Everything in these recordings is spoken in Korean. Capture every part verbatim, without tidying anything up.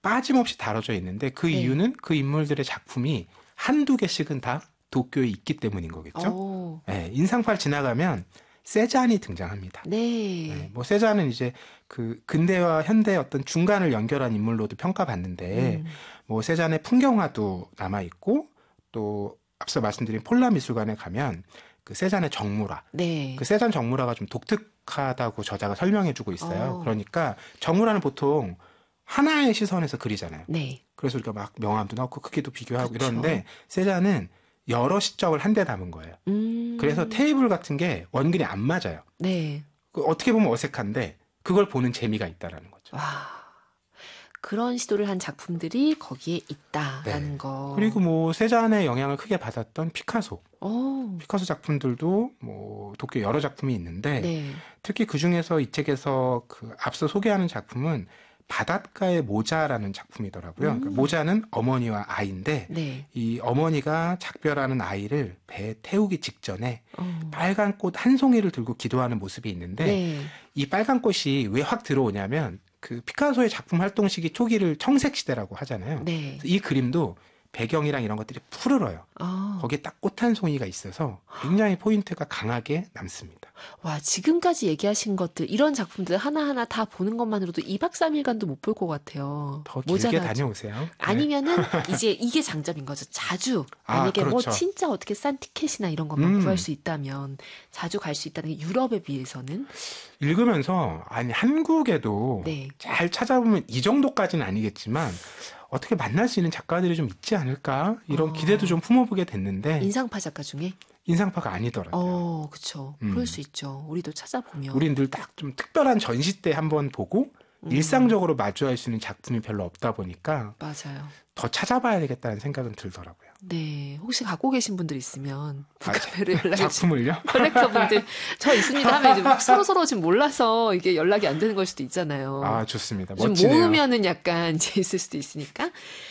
빠짐없이 다뤄져 있는데 그 네. 이유는 그 인물들의 작품이 한두 개씩은 다 도쿄에 있기 때문인 거겠죠. 오. 네, 인상파를 지나가면 세잔이 등장합니다. 네. 네, 뭐 세잔은 이제 그 근대와 현대의 어떤 중간을 연결한 인물로도 평가받는데 음. 뭐 세잔의 풍경화도 남아 있고 또 앞서 말씀드린 폴라 미술관에 가면 그 세잔의 정무라, 네. 그 세잔 정무라가 좀 독특하다고 저자가 설명해주고 있어요. 어. 그러니까 정무라는 보통 하나의 시선에서 그리잖아요. 네. 그래서 우리가 막 명암도 넣고 크기도 비교하고 그쵸. 이러는데 세잔은 여러 시점을 한데 담은 거예요. 음. 그래서 테이블 같은 게 원근이 안 맞아요. 네. 그 어떻게 보면 어색한데 그걸 보는 재미가 있다라는 거죠. 와. 그런 시도를 한 작품들이 거기에 있다라는 네. 거. 그리고 뭐 세잔의 영향을 크게 받았던 피카소. 오. 피카소 작품들도 뭐 도쿄 여러 작품이 있는데 네. 특히 그 중에서 이 책에서 그 앞서 소개하는 작품은 바닷가의 모자라는 작품이더라고요. 음. 그러니까 모자는 어머니와 아이인데 네. 이 어머니가 작별하는 아이를 배에 태우기 직전에 어. 빨간 꽃 한 송이를 들고 기도하는 모습이 있는데 네. 이 빨간 꽃이 왜 확 들어오냐면 그 피카소의 작품 활동 시기 초기를 청색 시대라고 하잖아요. 네. 이 그림도 배경이랑 이런 것들이 푸르러요. 아. 거기에 딱 꽃 한 송이가 있어서 굉장히 포인트가 강하게 남습니다. 와, 지금까지 얘기하신 것들, 이런 작품들 하나하나 다 보는 것만으로도 이 박 삼 일간도 못 볼 것 같아요. 더 길게 모자라죠. 다녀오세요. 네. 아니면은 이제 이게 장점인 거죠. 자주 아, 만약에 뭐 그렇죠. 진짜 어떻게 싼 티켓이나 이런 것만 음. 구할 수 있다면 자주 갈 수 있다는 게 유럽에 비해서는 읽으면서 아니 한국에도 네. 잘 찾아보면 이 정도까지는 아니겠지만 어떻게 만날 수 있는 작가들이 좀 있지 않을까 이런 어. 기대도 좀 품어보게 됐는데 인상파 작가 중에 인상파가 아니더라고요. 어, 그쵸. 음. 그럴 수 있죠. 우리도 찾아보면. 우린 늘 딱 좀 특별한 전시 때 한번 보고 음. 일상적으로 마주할 수 있는 작품이 별로 없다 보니까 맞아요. 더 찾아봐야 되겠다는 생각은 들더라고요. 네. 혹시 갖고 계신 분들 있으면 아, 북카페로 연락해 주세요. 작품을요? 컬렉터 분들 저 있습니다 하면 이제 서로 서로 지금 몰라서 이게 연락이 안 되는 걸 수도 있잖아요. 아, 좋습니다. 좀 멋지네요. 모으면은 약간 이제 있을 수도 있으니까.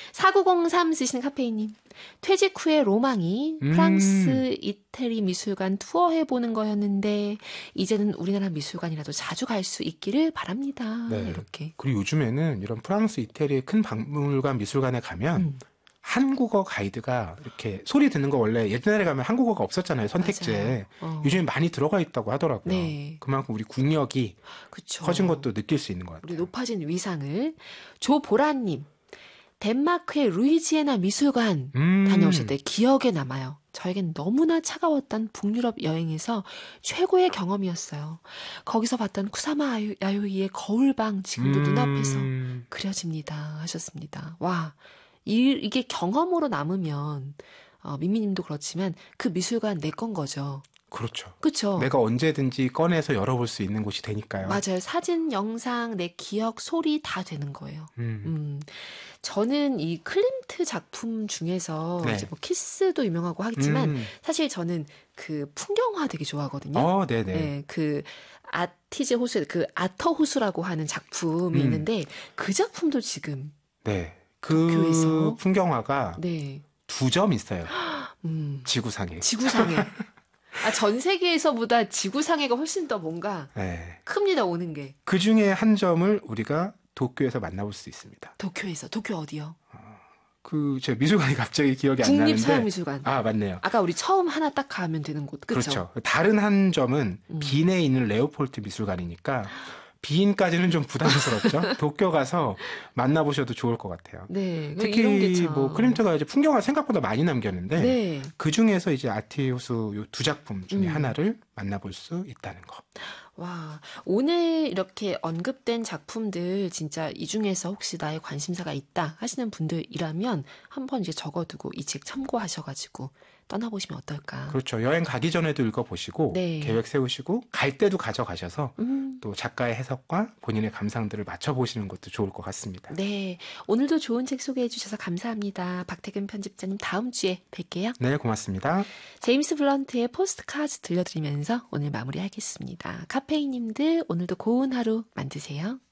사구공삼 쓰시는 카페인님. 퇴직 후에 로망이 음. 프랑스, 이태리 미술관 투어해보는 거였는데 이제는 우리나라 미술관이라도 자주 갈 수 있기를 바랍니다. 네. 이렇게. 그리고 요즘에는 이런 프랑스, 이태리의 큰 박물관, 미술관에 가면 음. 한국어 가이드가 이렇게 소리 듣는 거 원래 옛날에 가면 한국어가 없었잖아요. 선택지에. 맞아요. 어. 요즘에 많이 들어가 있다고 하더라고요. 네. 그만큼 우리 국력이 그쵸. 커진 것도 느낄 수 있는 것 우리 같아요. 높아진 위상을. 조보라님. 덴마크의 루이지애나 미술관 음. 다녀오실 때 기억에 남아요. 저에겐 너무나 차가웠던 북유럽 여행에서 최고의 경험이었어요. 거기서 봤던 쿠사마 야요- 야요이의 거울방 지금도 음. 눈앞에서 그려집니다 하셨습니다. 와, 이, 이게 경험으로 남으면 어, 민미님도 그렇지만 그 미술관 내 건 거죠. 그렇죠. 그렇죠? 내가 언제든지 꺼내서 열어볼 수 있는 곳이 되니까요. 맞아요. 사진, 영상, 내 기억, 소리 다 되는 거예요. 음. 음, 저는 이 클림트 작품 중에서 네. 이제 뭐 키스도 유명하고 하겠지만 음. 사실 저는 그 풍경화 되게 좋아하거든요. 어, 네네. 네, 그 아티즈 호수, 그 아터 호수라고 하는 작품이 음. 있는데 그 작품도 지금 네. 그 도쿄에서? 풍경화가 네, 두 점 있어요. 음, 지구상에. 지구상에. 아, 전 세계에서보다 지구상에가 훨씬 더 뭔가 네. 큽니다, 오는 게. 그 중에 한 점을 우리가 도쿄에서 만나볼 수 있습니다. 도쿄에서. 도쿄 어디요? 그, 제 미술관이 갑자기 기억이 안 나는데. 국립서양미술관. 아, 맞네요. 아까 우리 처음 하나 딱 가면 되는 곳. 그렇죠? 그렇죠. 다른 한 점은 음. 빈에 있는 레오폴트 미술관이니까 빈까지는 좀 부담스럽죠. 도쿄 가서 만나보셔도 좋을 것 같아요. 네. 이런 게 특히 참. 뭐 클림트가 이제 풍경을 생각보다 많이 남겼는데 네. 그 중에서 이제 아티호수 요 두 작품 중에 음. 하나를 만나볼 수 있다는 거. 와, 오늘 이렇게 언급된 작품들 진짜 이 중에서 혹시 나의 관심사가 있다 하시는 분들이라면 한번 이제 적어두고 이 책 참고하셔가지고 떠나보시면 어떨까. 그렇죠. 여행 가기 전에도 읽어보시고 네. 계획 세우시고 갈 때도 가져가셔서 음, 또 작가의 해석과 본인의 감상들을 맞춰보시는 것도 좋을 것 같습니다. 네. 오늘도 좋은 책 소개해 주셔서 감사합니다. 박태근 편집자님 다음 주에 뵐게요. 네, 고맙습니다. 제임스 블런트의 포스트카드 들려드리면서 오늘 마무리하겠습니다. 카페인님들 오늘도 고운 하루 만드세요.